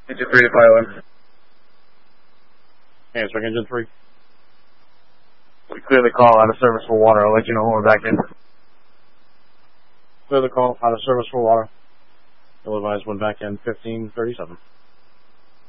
Engine 3 to pilot. Answering engine 3. We clear the call out of service for water. I'll let you know when we're back in. Clear the call out of service for water. You'll advise when back in 1537.